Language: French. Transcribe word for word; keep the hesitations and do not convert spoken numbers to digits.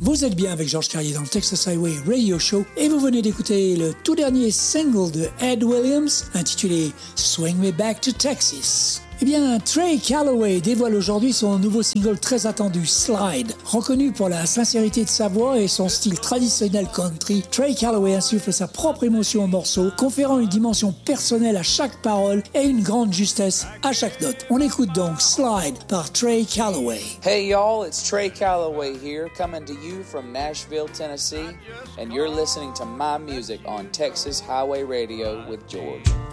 Vous êtes bien avec Georges Carrier dans le Texas Highway Radio Show et vous venez d'écouter le tout dernier single de Ed Williams intitulé Swing Me Back to Texas. Eh bien, Trey Calloway dévoile aujourd'hui son nouveau single très attendu, Slide. Reconnu pour la sincérité de sa voix et son style traditionnel country, Trey Calloway insuffle sa propre émotion au morceau, conférant une dimension personnelle à chaque parole et une grande justesse à chaque note. On écoute donc Slide par Trey Calloway. Hey y'all, it's Trey Calloway here, coming to you from Nashville, Tennessee, and you're listening to my music on Texas Highway Radio with George.